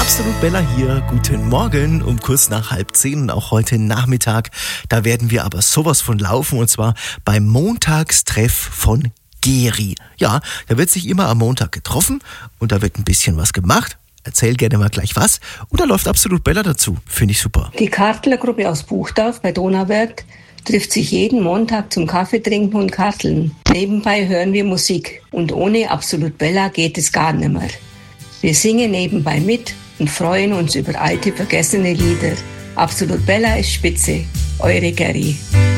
Absolut Bella hier, guten Morgen um kurz nach 9:30 und auch heute Nachmittag. Da werden wir aber sowas von laufen und zwar beim Montagstreff von Geri. Ja, da wird sich immer am Montag getroffen und da wird ein bisschen was gemacht. Erzähl gerne mal gleich was. Und da läuft Absolut Bella dazu. Finde ich super. Die Kartlergruppe aus Buchdorf bei Donauwörth trifft sich jeden Montag zum Kaffee trinken und Karteln. Nebenbei hören wir Musik und ohne Absolut Bella geht es gar nicht mehr. Wir singen nebenbei mit und freuen uns über alte, vergessene Lieder. Absolut Bella ist spitze. Eure Geri.